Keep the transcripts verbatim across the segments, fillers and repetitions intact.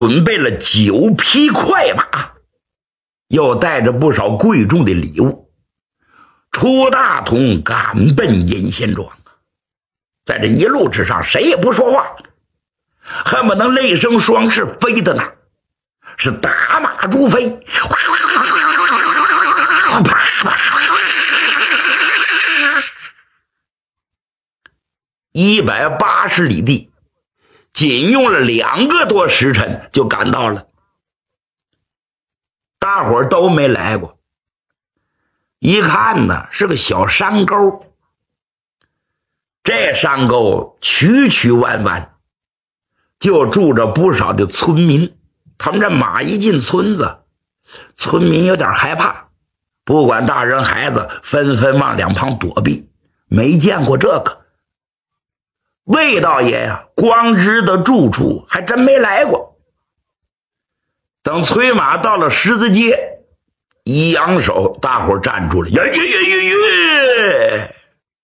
准备了九匹快马，又带着不少贵重的礼物，出大同赶奔银仙庄。在这一路之上，谁也不说话，恨不能雷声双翅飞的呢，是打马如飞，一百八十里地，仅用了两个多时辰就赶到了。大伙儿都没来过，一看呢是个小山沟，这山沟曲曲弯弯，就住着不少的村民。他们这马一进村子，村民有点害怕，不管大人孩子纷纷往两旁躲避，没见过这个。魏道爷呀，光知道住处还真没来过。等催马到了十字街，一扬手，大伙站住了，耶耶耶耶耶，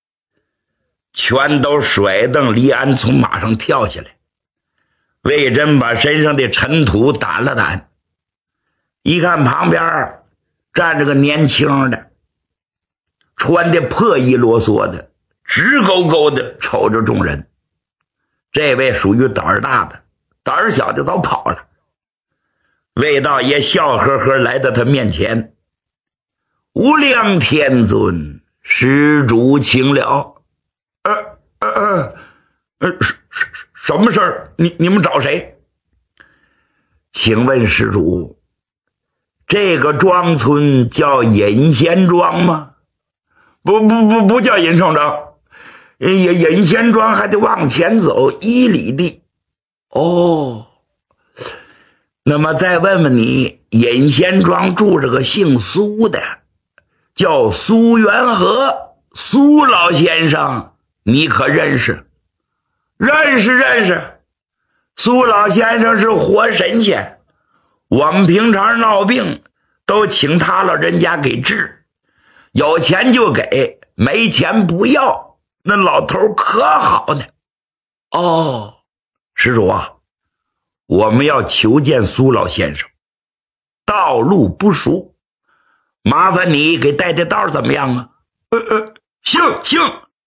全都甩蹬离鞍，从马上跳下来。魏征把身上的尘土掸了掸，一看旁边站着个年轻的，穿的破衣啰嗦的，直勾勾的瞅着众人。这位属于胆儿大的，胆儿小的早跑了。魏道爷笑呵呵来到他面前，无量天尊，施主请了。呃呃呃呃什么事儿？你你们找谁？请问施主，这个庄村叫隐仙庄吗？不不不不叫隐圣庄，隐隐仙庄还得往前走一里地。哦，那么再问问你，隐仙庄住着个姓苏的，叫苏元和，苏老先生，你可认识？认识认识，苏老先生是活神仙，我们平常闹病都请他老人家给治，有钱就给，没钱不要，那老头可好呢。哦，施主啊，我们要求见苏老先生，道路不熟，麻烦你给带带道怎么样啊？呃呃，行行。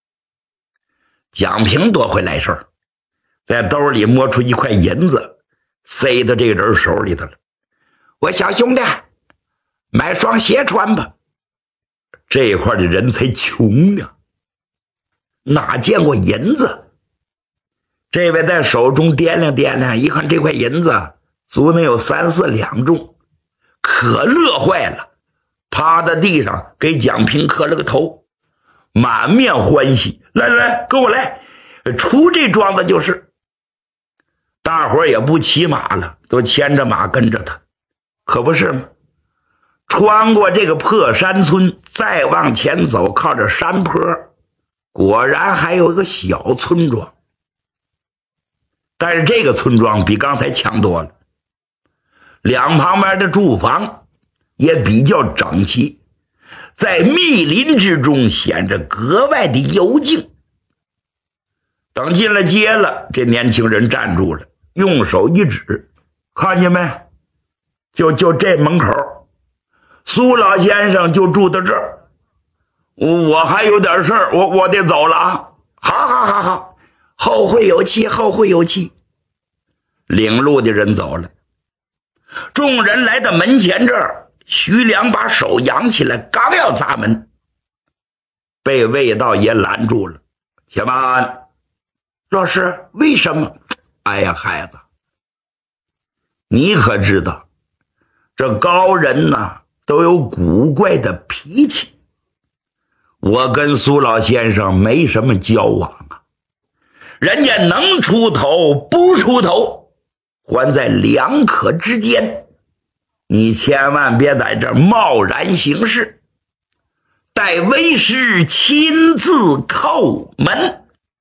蒋平多会来事儿，在兜里摸出一块银子，塞到这个人手里头了。我小兄弟，买双鞋穿吧。这一块的人才穷呢，哪见过银子？这位在手中掂量掂量，一看这块银子足能有三四两重，可乐坏了，趴在地上给蒋平磕了个头，满面欢喜。来来来，跟我来，出这庄子就是。大伙儿也不骑马了，都牵着马跟着他，可不是吗？穿过这个破山村，再往前走，靠着山坡，果然还有一个小村庄。但是这个村庄比刚才强多了，两旁边的住房也比较整齐，在密林之中显着格外的幽静。等进了街了，这年轻人站住了，用手一指，看见没？就就这门口，苏老先生就住到这儿。我还有点事儿，我我得走了啊！好好好好，后会有期，后会有期。领路的人走了，众人来到门前这儿，徐良把手扬起来，刚要砸门，被魏道爷拦住了。且慢，老师，为什么？哎呀，孩子，你可知道这高人呢都有古怪的脾气，我跟苏老先生没什么交往啊，人家能出头不出头，还在两可之间，你千万别在这贸然行事，待为师亲自叩门。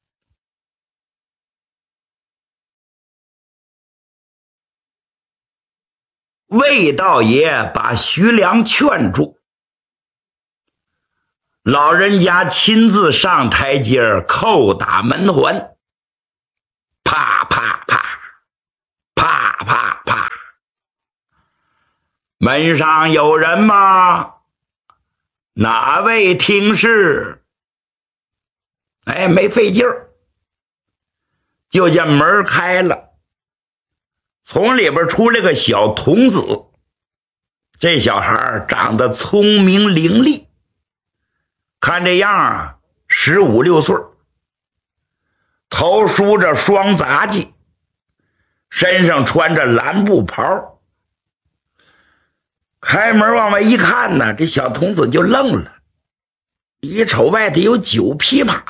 魏道爷把徐良劝住，老人家亲自上台阶叩打门环，啪啪啪啪啪啪。门上有人吗？哪位听使？哎，没费劲儿，就见门开了，从里边出来个小童子。这小孩长得聪明伶俐，看这样啊，十五六岁，头梳着双杂髻，身上穿着蓝布袍。开门往外一看呢，这小童子就愣了，一瞅外头有九匹马，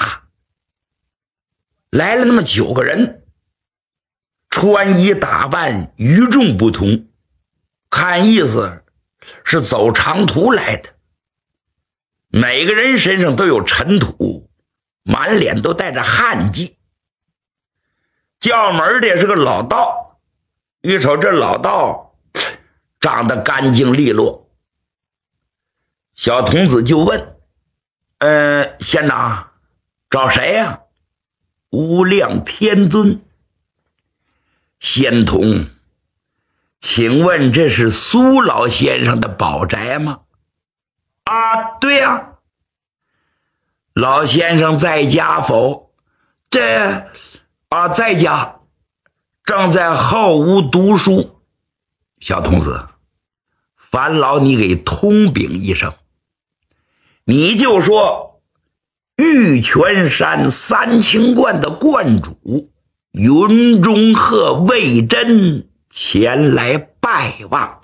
来了那么九个人，穿衣打扮与众不同，看意思是走长途来的。每个人身上都有尘土，满脸都带着汗迹。叫门的也是个老道，一瞅这老道长得干净利落。小童子就问：呃，县长找谁呀、啊？无量天尊。仙童，请问这是苏老先生的宝宅吗？啊，对呀、啊。老先生在家否？这啊，在家，正在后屋读书。小童子，烦劳你给通禀一声，你就说玉泉山三清观的观主云中鹤魏真前来拜望。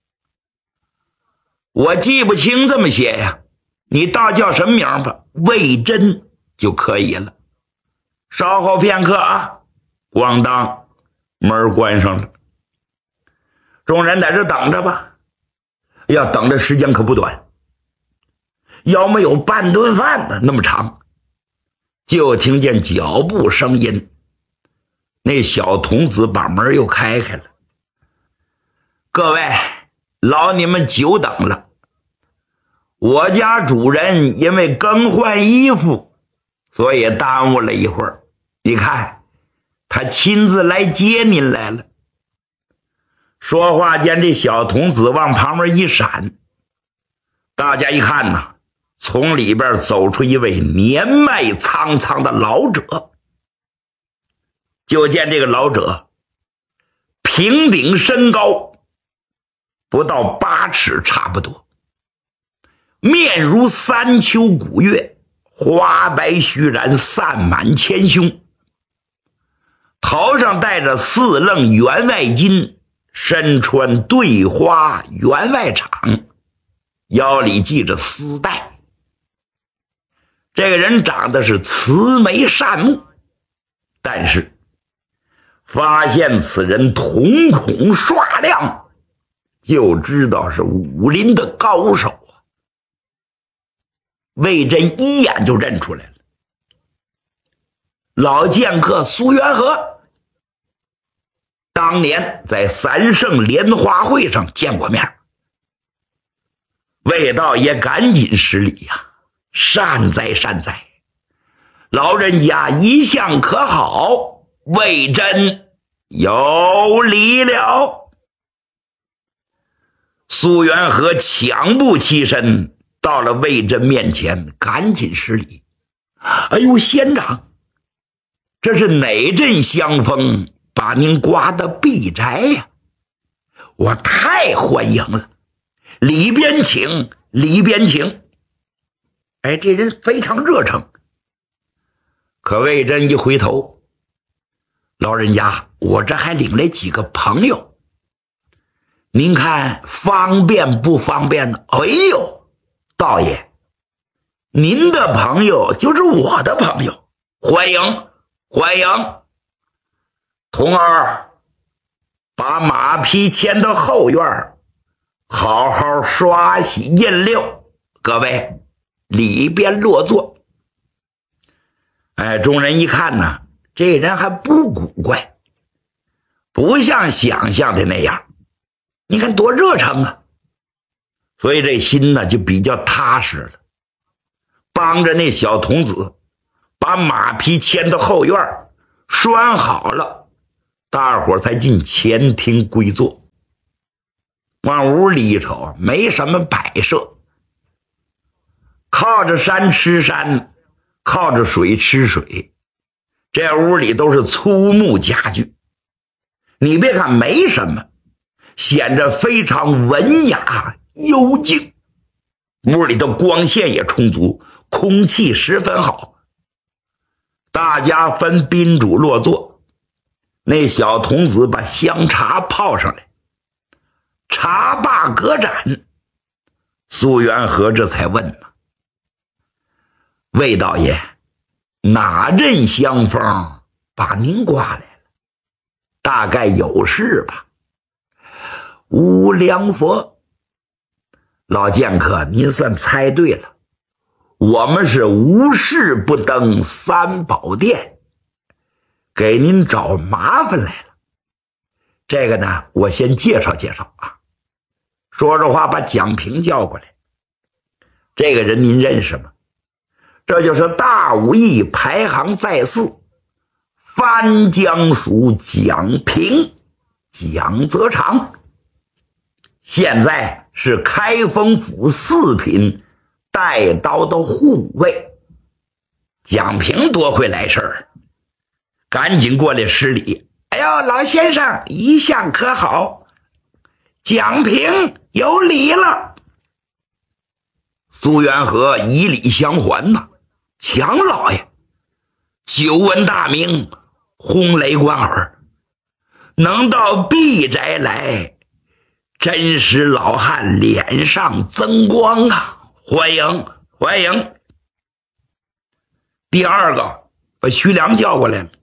我记不清这么写呀，你倒叫什么名吧，魏真就可以了。稍后片刻啊，咣当，门关上了。众人在这等着吧，要等的时间可不短，要没有半顿饭呢那么长。就听见脚步声音，那小童子把门又开开了。各位，劳你们久等了，我家主人因为更换衣服，所以耽误了一会儿。你看，他亲自来接您来了。说话间，这小童子往旁边一闪，大家一看呐，从里边走出一位年迈苍苍的老者。就见这个老者平顶身高不到八尺差不多，面如三秋古月，花白须髯散满前胸，头上戴着四楞员外巾，身穿对花员外氅，腰里系着丝带。这个人长得是慈眉善目，但是发现此人瞳孔刷亮，就知道是武林的高手啊。魏真一眼就认出来了，老剑客苏元和，当年在三圣莲花会上见过面。魏道爷赶紧施礼呀、啊，善哉善哉，老人家一向可好，魏真有礼了。苏元和抢步起身，到了魏真面前，赶紧施礼。哎呦，仙长，这是哪阵香风把您刮的避宅呀？我太欢迎了，里边请，里边请。哎，这人非常热诚。可魏真一回头，老人家，我这还领来几个朋友，您看方便不方便呢？哎呦，道爷，您的朋友就是我的朋友，欢迎欢迎。童儿，把马匹牵到后院，好好刷洗印溜。各位里边落座。哎，众人一看呢，这人还不古怪，不像想象的那样，你看多热诚啊，所以这心呢就比较踏实了。帮着那小童子把马匹牵到后院，拴好了， 大伙才进前厅归坐。往屋里一瞅，没什么摆设，靠着山吃山，靠着水吃水，这屋里都是粗木家具。你别看没什么，显着非常文雅幽静。屋里的光线也充足，空气十分好。大家分宾主落座，那小童子把香茶泡上来，茶罢隔盏，苏元和这才问呢：“魏道爷，哪阵香风把您刮来了？大概有事吧？”无量佛，老剑客，您算猜对了，我们是无事不登三宝殿，给您找麻烦来了。这个呢，我先介绍介绍啊。说着话，把蒋平叫过来。这个人您认识吗？这就是大武艺排行在四，番江属蒋平，蒋泽长，现在是开封府四品带刀的护卫。蒋平多会来事儿，赶紧过来施礼。哎呦，老先生一向可好？蒋平有礼了。苏元和以礼相还呐，蒋老爷，久闻大名，轰雷贯耳，能到敝宅来，真使老汉脸上增光啊！欢迎欢迎。第二个把徐良叫过来了。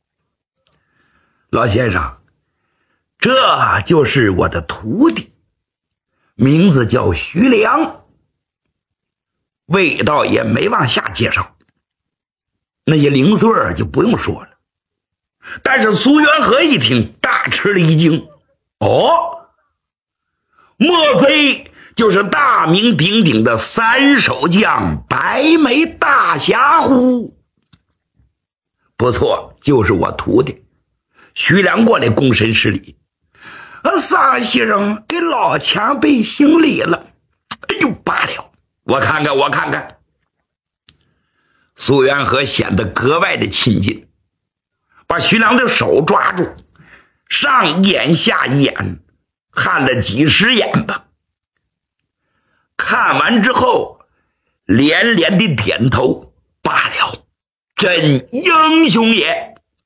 老先生，这就是我的徒弟，名字叫徐良。魏道也没往下介绍，那些零碎就不用说了。但是苏元和一听，大吃了一惊。哦，莫非就是大名鼎鼎的三手将白眉大侠乎？不错，就是我徒弟。徐良过来躬身施礼。桑先生给老前辈行礼了。哎呦，罢了，我看看我看看。苏元和显得格外的亲近，把徐良的手抓住，上眼下眼看了几十眼吧。看完之后连连的点头，罢了，真英雄也。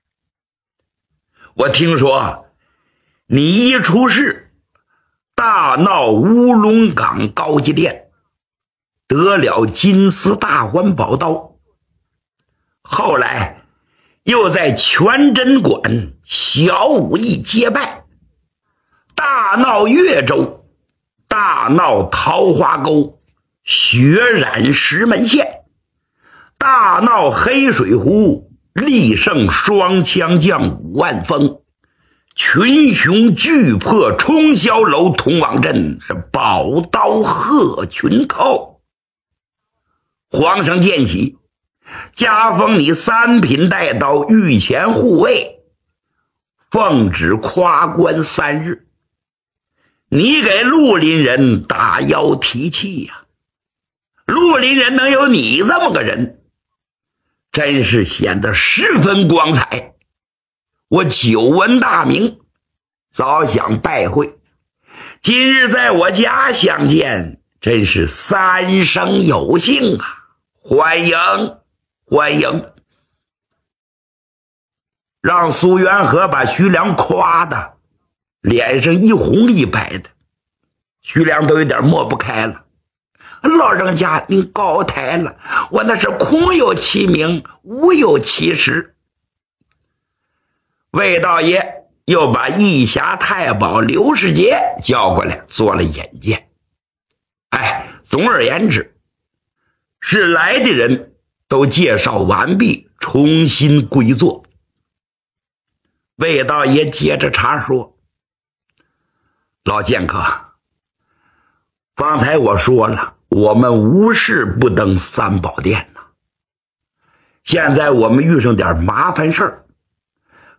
我听说你一出事，大闹乌龙岗高级店，得了金丝大环宝刀，后来又在全真馆小武艺结拜，大闹越州，大闹桃花沟，血染石门县，大闹黑水湖，力胜双枪将五万峰，群雄巨破冲霄楼通往镇，是宝刀贺群寇。皇上见喜，加封你三品带刀御前护卫，奉旨夸官三日。你给绿林人打腰提气呀、啊！绿林人能有你这么个人，真是显得十分光彩。我久闻大名，早想拜会，今日在我家相见，真是三生有幸啊！欢迎欢迎。让苏元和把徐良夸的脸上一红一白的，徐良都有点抹不开了。老人家您高抬了，我那是空有其名，无有其实。魏道爷又把义侠太保刘世杰叫过来做了引荐。哎，总而言之，是来的人都介绍完毕，重新归座。魏道爷接着茬说：老剑客，方才我说了，我们无事不登三宝殿呐。现在我们遇上点麻烦事儿，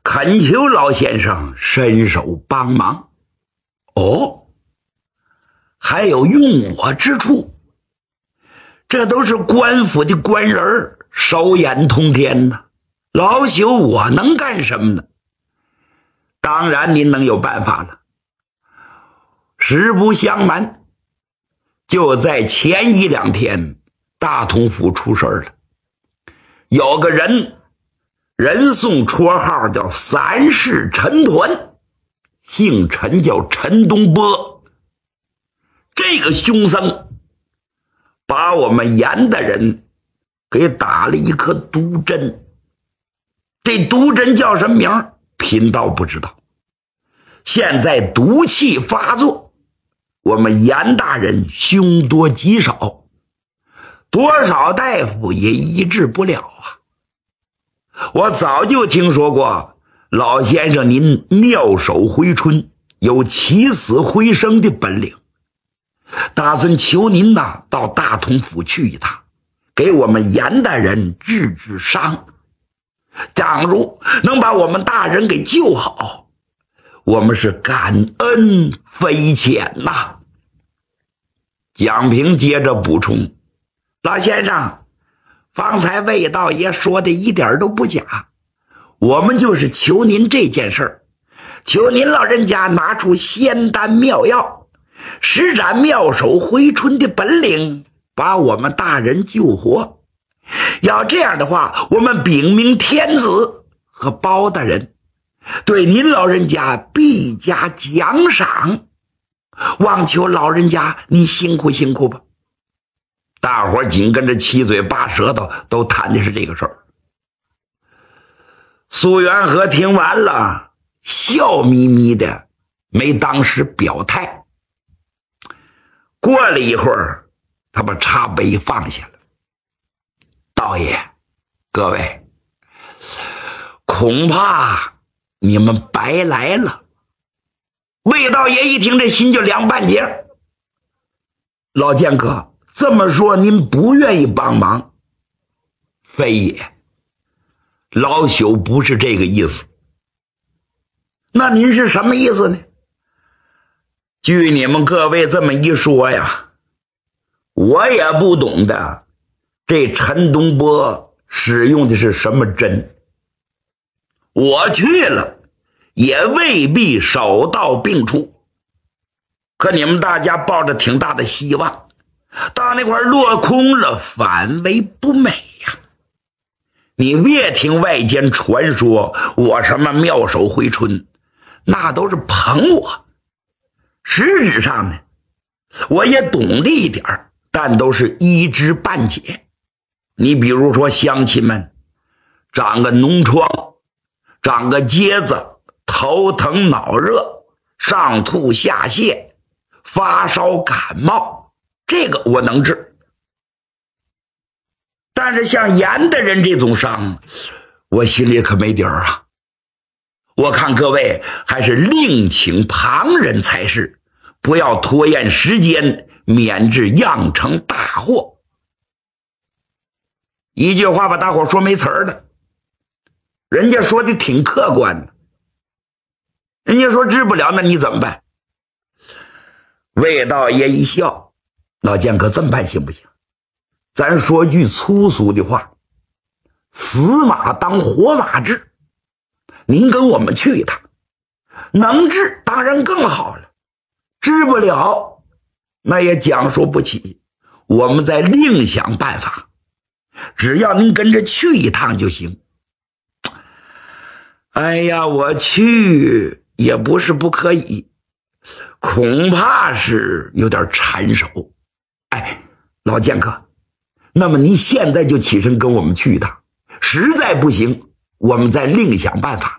恳求老先生伸手帮忙。哦，还有用我之处？这都是官府的官人，手眼通天呢，老朽我能干什么呢？当然您能有办法了。实不相瞒，就在前一两天，大同府出事了。有个人，人送绰号叫三世陈抟，姓陈叫陈东波。这个凶僧把我们严的人给打了一颗毒针，这毒针叫什么名？贫道不知道。现在毒气发作，我们严大人凶多吉少，多少大夫也医治不了啊。我早就听说过老先生您妙手回春，有起死回生的本领，打算求您呐到大同府去一趟，给我们严大人治治伤。假如能把我们大人给救好，我们是感恩非浅呐。蒋平接着补充，老先生，方才魏道爷说的一点都不假，我们就是求您这件事儿，求您老人家拿出仙丹妙药，施展妙手回春的本领，把我们大人救活。要这样的话，我们禀明天子和包大人，对您老人家必加奖赏，望求老人家你辛苦辛苦吧。大伙紧跟着七嘴八舌头都谈的是这个事儿。苏元和听完了，笑眯眯的，没当时表态。过了一会儿，他把茶杯放下了。道爷，各位，恐怕你们白来了。魏道爷一听，这心就凉半截。老剑客，这么说您不愿意帮忙？非也，老朽不是这个意思。那您是什么意思呢？据你们各位这么一说呀，我也不懂得这陈东波使用的是什么针，我去了也未必手到病除。可你们大家抱着挺大的希望，到那块落空了，反为不美呀。你别听外间传说我什么妙手回春，那都是捧我。实质上呢，我也懂得一点，但都是一知半解。你比如说乡亲们长个脓疮，长个疖子，头疼脑热，上吐下泻，发烧感冒，这个我能治。但是像严的人这种伤，我心里可没底儿啊。我看各位还是另请旁人才是，不要拖延时间，免致酿成大祸。一句话把大伙说没词儿了，人家说的挺客观的。人家说治不了，那你怎么办？魏道爷一笑，老剑客这么办行不行？咱说句粗俗的话，死马当活马治。您跟我们去一趟，能治当然更好了，治不了那也讲述不起，我们再另想办法，只要您跟着去一趟就行。哎呀，我去也不是不可以，恐怕是有点缠手。哎，老剑客，那么您现在就起身跟我们去一趟，实在不行我们再另想办法。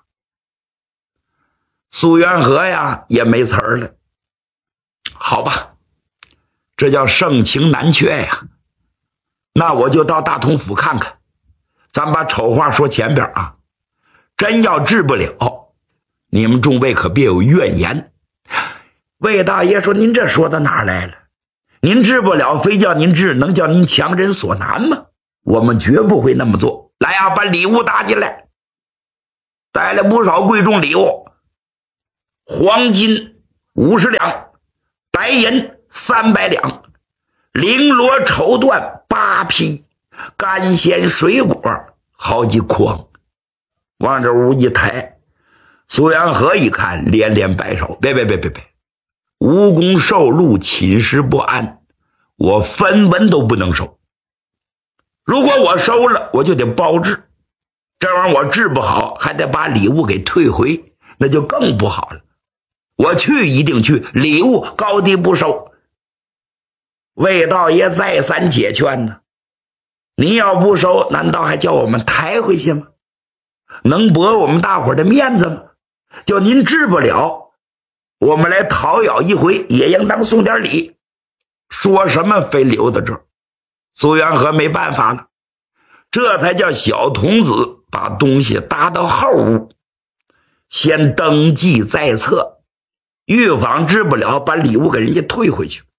苏元和呀也没词儿了，好吧，这叫盛情难却呀。那我就到大同府看看，咱把丑话说前边啊，真要治不了，你们众位可别有怨言。魏大爷说，您这说到哪儿来了？您治不了，非叫您治，能叫您强人所难吗？我们绝不会那么做。来啊，把礼物打进来。 带了不少贵重礼物，黄金五十两，白银三百两，绫罗绸缎八匹，干鲜水果好几筐。往这屋一抬，苏元和一看，连连摆手：“别别别别别，无功受禄，寝食不安，我分文都不能收。如果我收了，我就得包治，这玩意儿我治不好，还得把礼物给退回，那就更不好了。我去一定去，礼物高低不收。”魏道爷再三解劝呢，你要不收，难道还叫我们抬回去吗？能驳我们大伙的面子吗？就您治不了，我们来讨咬一回，也应当送点礼。说什么非留到这儿？苏元和没办法了，这才叫小童子把东西搭到后屋，先登记在册，预防治不了，把礼物给人家退回去。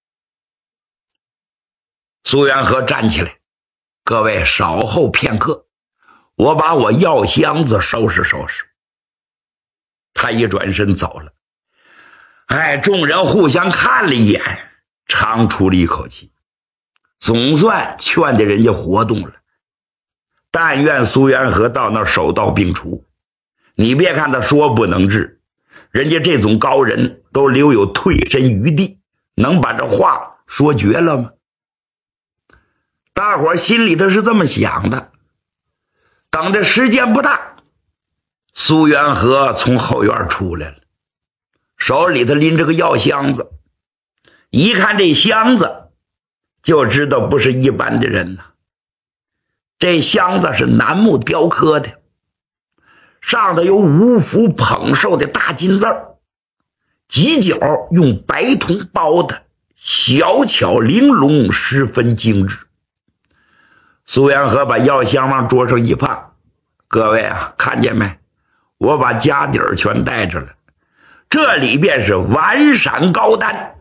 苏元和站起来，各位稍后片刻，我把我药箱子收拾收拾。他一转身走了。哎，众人互相看了一眼，长出了一口气，总算劝的人家活动了。但愿苏元和到那儿手到病除。你别看他说不能治，人家这种高人都留有退身余地，能把这话说绝了吗？大伙心里头是这么想的。等的时间不大，苏元和从后院出来了，手里头拎着个药箱子，一看这箱子就知道不是一般的人呐。这箱子是楠木雕刻的，上头有五福捧寿的大金字儿，犄角用白铜包的，小巧玲珑，十分精致。苏元和把药箱往桌上一放，各位啊，看见没？我把家底儿全带着了，这里边是完闪高丹。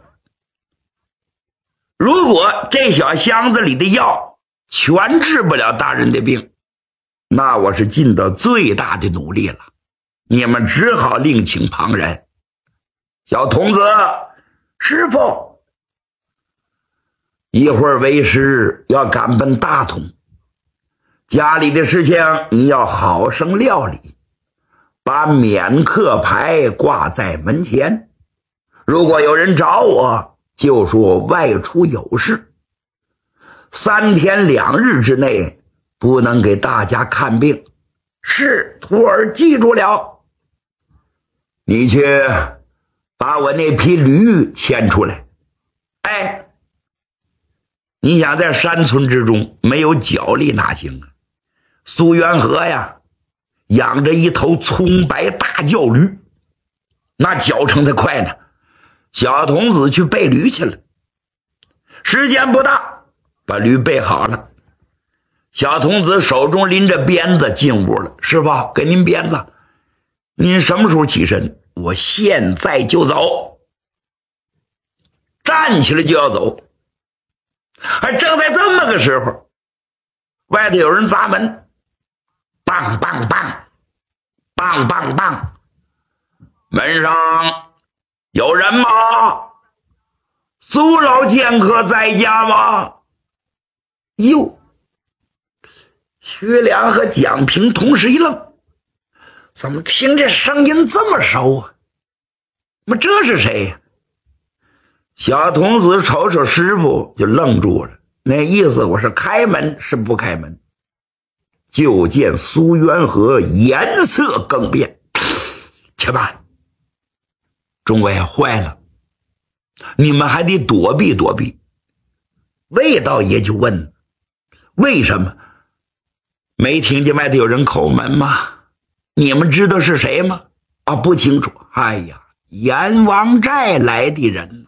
如果这小箱子里的药全治不了大人的病，那我是尽到最大的努力了，你们只好另请旁人。小童子，师傅，一会儿为师要赶奔大同，家里的事情你要好生料理，把免客牌挂在门前，如果有人找我，就说外出有事，三天两日之内不能给大家看病。是，徒儿记住了。你去把我那匹驴牵出来。哎，你想在山村之中没有脚力哪行啊？苏元和呀，养着一头葱白大叫驴，那脚程才快呢。小童子去备驴去了，时间不大，把驴备好了。小童子手中拎着鞭子进屋了。师傅，给您鞭子，您什么时候起身？我现在就走。站起来就要走，还正在这么个时候，外头有人砸门，梆梆梆梆梆梆，门上有人吗？苏老剑客在家吗？哟，徐良和蒋平同时一愣，怎么听这声音这么熟啊？那么这是谁呀？小童子瞅瞅师傅就愣住了，那意思我是开门是不开门。就见苏元和颜色更变，且慢，众位坏了，你们还得躲避躲避。魏道爷就问，为什么？没听见外头有人叩门吗？你们知道是谁吗？啊，不清楚。哎呀，阎王寨来的人，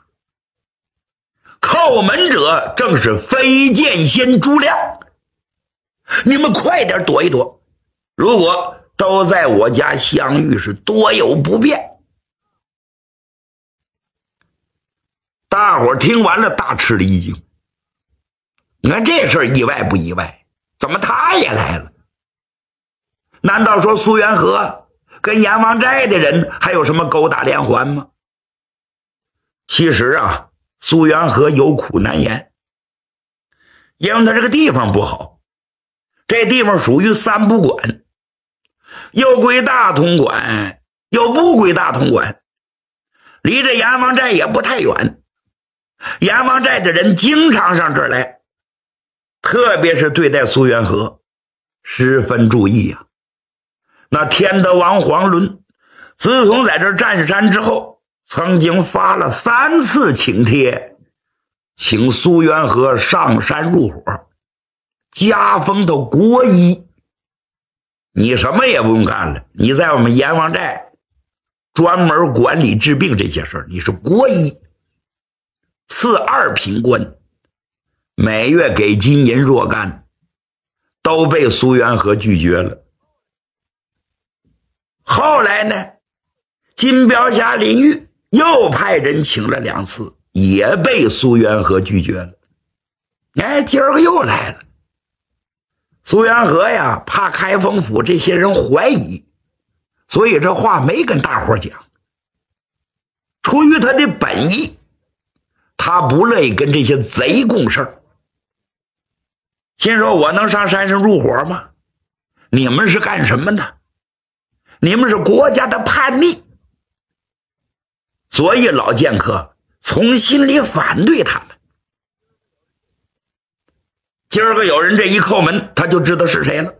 叩门者正是飞剑仙朱亮，你们快点躲一躲，如果都在我家相遇，是多有不便。大伙听完了大吃了一惊，你看这事儿意外不意外？怎么他也来了？难道说苏元和跟阎王寨的人还有什么勾搭连环吗？其实啊，苏元和有苦难言，因为他这个地方不好，这地方属于三不管，又归大同管，又不归大同管，离这阎王寨也不太远。阎王寨的人经常上这儿来，特别是对待苏元和十分注意啊。那天德王黄伦自从在这儿占山之后，曾经发了三次请帖，请苏元和上山入伙，加封他国医。你什么也不用干了，你在我们阎王寨专门管理治病这些事儿，你是国医，赐二品官，每月给金银若干，都被苏元和拒绝了。后来呢，金标侠林玉又派人请了两次，也被苏元和拒绝了。哎，今儿个又来了。苏元和呀，怕开封府这些人怀疑，所以这话没跟大伙讲。出于他的本意，他不乐意跟这些贼共事，心说我能上山上入伙吗？你们是干什么的？你们是国家的叛逆。所以老剑客从心里反对他们。今儿个有人这一叩门，他就知道是谁了。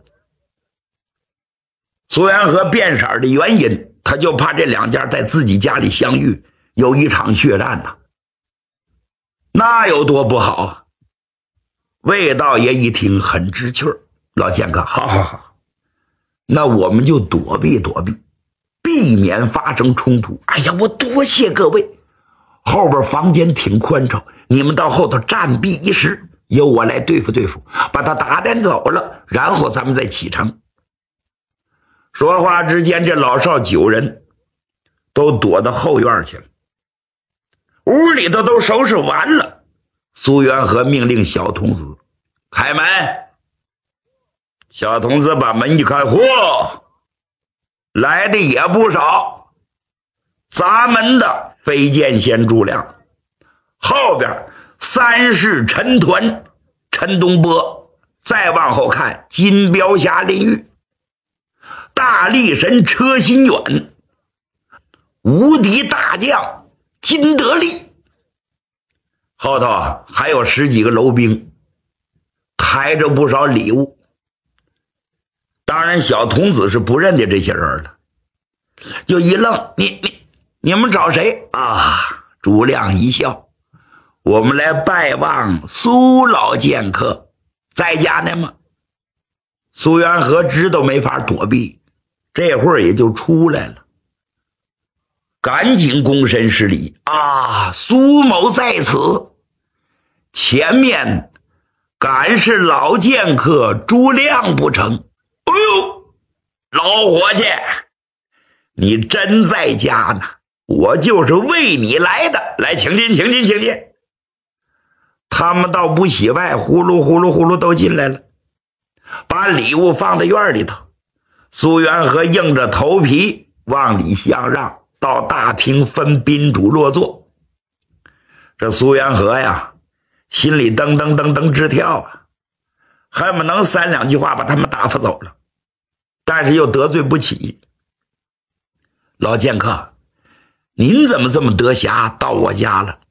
苏元和变色的原因，他就怕这两家在自己家里相遇，有一场血战呐，那有多不好啊！魏道爷一听很知趣儿，老剑客，好好好，那我们就躲避躲避，避免发生冲突。哎呀，我多谢各位，后边房间挺宽敞，你们到后头暂避一时，由我来对付对付，把他打点走了，然后咱们再启程。说话之间，这老少九人都躲到后院去了。屋里头都收拾完了，苏元和命令小童子开门。小童子把门一开，嚯，来的也不少。砸门的飞剑仙朱亮，后边三世陈团陈东波，再往后看金标侠林玉，大力神车心远，无敌大将金德利，后头还有十几个楼兵抬着不少礼物。当然小童子是不认得这些人了，就一愣，你你你们找谁啊？朱亮一笑，我们来拜望苏老剑客，在家呢吗？苏元和知道没法躲避，这会儿也就出来了，赶紧躬身施礼啊！苏某在此，前面赶是老剑客朱亮不成？哎呦，老伙计，你真在家呢，我就是为你来的，来，请进请进请进。他们倒不喜外，呼噜呼噜呼噜都进来了，把礼物放在院里头。苏元和硬着头皮往里相让，到大厅分宾主落座。这苏元和呀，心里噔噔噔噔直跳啊，恨不能三两句话把他们打发走了，但是又得罪不起。老剑客，您怎么这么得暇到我家了？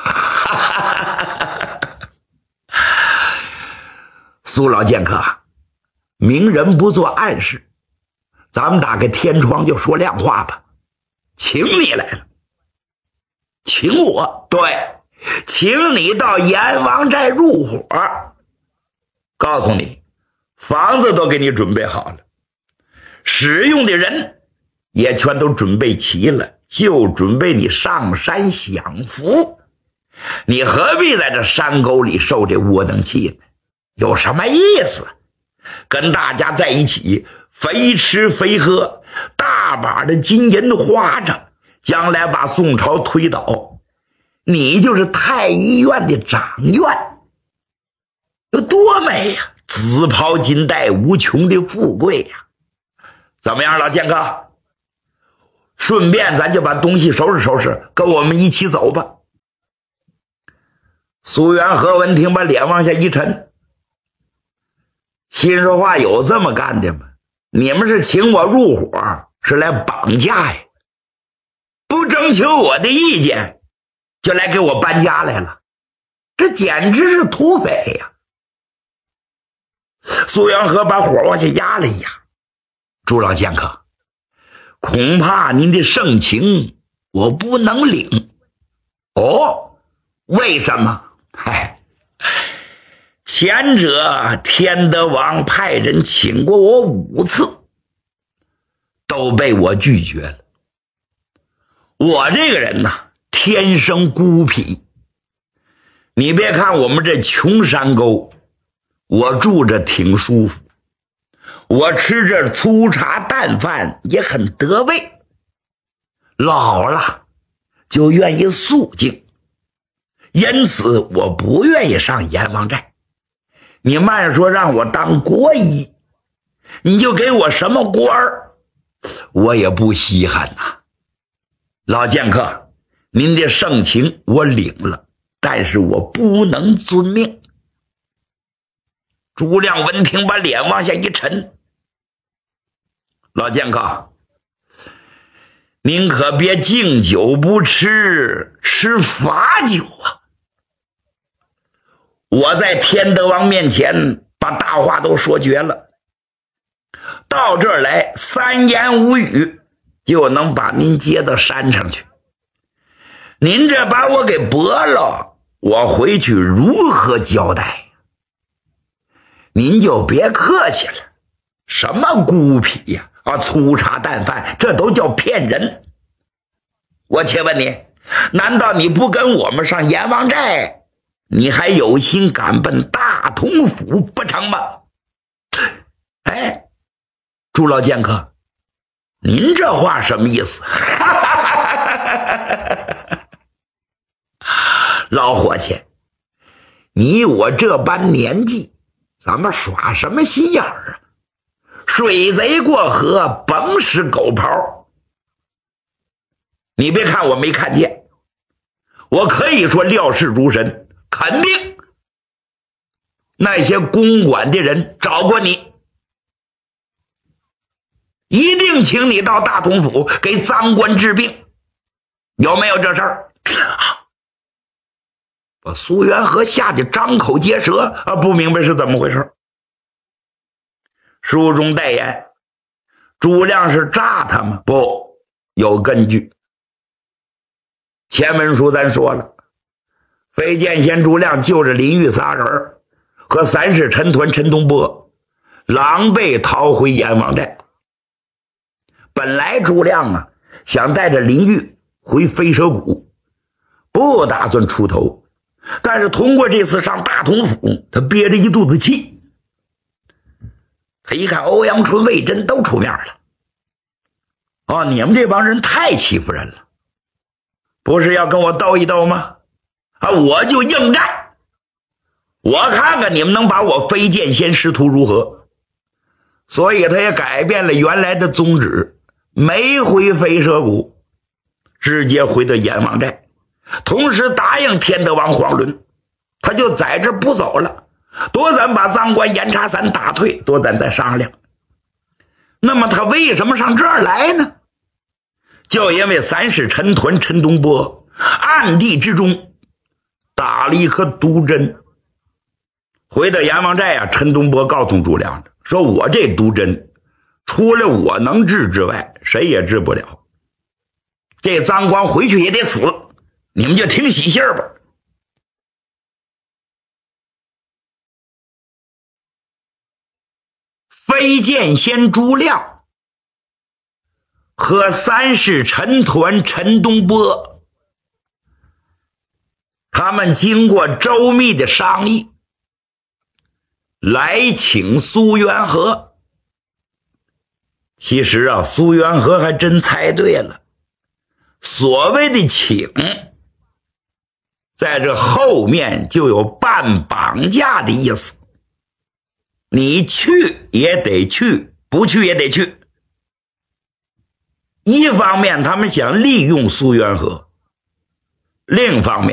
苏老剑客，明人不做暗事，咱们打开天窗就说亮话吧。请你来了。请我？对，请你到阎王寨入伙。告诉你，房子都给你准备好了，使用的人也全都准备齐了，就准备你上山享福。你何必在这山沟里受这窝囊气呢？有什么意思？跟大家在一起肥吃肥喝，大把的金银花着，将来把宋朝推倒，你就是太医院的掌院，有多美呀！紫袍金带，无穷的富贵呀！怎么样，老剑客， 顺便咱就把东西收拾收拾，跟我们一起走吧。苏元和闻听，把脸往下一沉，心说话有这么干的吗？你们是请我入伙，是来绑架呀？不征求我的意见就来给我搬家来了，这简直是土匪呀！苏元和把火往下压了一压，朱老剑客，恐怕您的盛情我不能领。哦，为什么？嗨，前者天德王派人请过我五次，都被我拒绝了。我这个人呐，天生孤僻。你别看我们这穷山沟，我住着挺舒服，我吃着粗茶淡饭也很得味。老了就愿意肃静，因此我不愿意上阎王寨。你慢说让我当国医，你就给我什么官儿，我也不稀罕呐。老剑客，您的盛情我领了，但是我不能遵命。朱亮闻听，把脸往下一沉，老剑客，您可别敬酒不吃吃罚酒啊！我在天德王面前把大话都说绝了，到这儿来三言五语就能把您接到山上去。您这把我给驳了，我回去如何交代？您就别客气了，什么孤僻呀、啊，粗茶淡饭，这都叫骗人。我且问你，难道你不跟我们上阎王寨，你还有心赶奔大同府不成吗？哎，朱老剑客，您这话什么意思？老伙计，你我这般年纪，咱们耍什么心眼儿啊？水贼过河，甭使狗刨。你别看我没看见，我可以说料事如神，肯定那些公馆的人找过你，一定请你到大同府给赃官治病，有没有这事儿？把苏元和吓得张口结舌啊，不明白是怎么回事。书中代言，朱亮是诈他吗？不，有根据。前文书咱说了，飞剑仙朱亮就着林玉仨人和三世陈屯陈东波狼狈逃回阎王寨。本来朱亮啊想带着林玉回飞蛇谷，不打算出头，但是通过这次上大同府，他憋着一肚子气。他一看欧阳春、魏征都出面了，哦，你们这帮人太欺负人了，不是要跟我斗一斗吗？啊，我就应战，我看看你们能把我飞剑仙师徒如何。所以他也改变了原来的宗旨，没回飞蛇谷，直接回到阎王寨，同时答应天德王黄伦，他就在这不走了，多咱把赃官严查三打退，多咱再商量。那么他为什么上这儿来呢？就因为三世陈屯陈东波暗地之中打了一颗毒针。回到阎王寨啊，陈东波告诉朱亮说，我这毒针除了我能治之外，谁也治不了，这赃官回去也得死，你们就听喜信儿吧。飞剑仙朱亮和三世陈屯陈东波，他们经过周密的商议，来请苏元和。其实啊，苏元和还真猜对了，所谓的请，在这后面就有半绑架的意思。你去也得去，不去也得去。 一方面他们想利用苏元和，另一方面